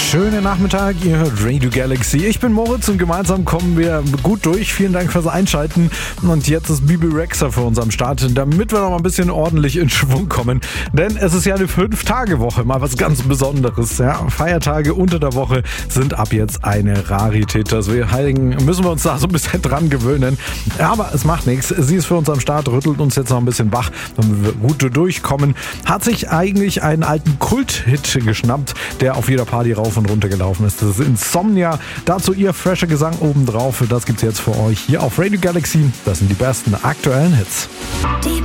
Schönen Nachmittag, ihr hört Radio Galaxy. Ich bin Moritz und gemeinsam kommen wir gut durch. Vielen Dank fürs Einschalten. Und jetzt ist Bebe Rexha für uns am Start, damit wir noch mal ein bisschen ordentlich in Schwung kommen. Denn es ist ja eine 5-Tage-Woche, mal was ganz Besonderes. Ja? Feiertage unter der Woche sind ab jetzt eine Rarität. Deswegen müssen wir uns da so ein bisschen dran gewöhnen. Aber es macht nichts. Sie ist für uns am Start, rüttelt uns jetzt noch ein bisschen wach, damit wir gut durchkommen. Hat sich eigentlich einen alten Kult-Hit geschnappt, der auf jeder Party rauf und runter gelaufen ist. Das ist Insomnia. Dazu ihr fresher Gesang obendrauf. Das gibt's jetzt für euch hier auf Radio Galaxy. Das sind die besten aktuellen Hits. Die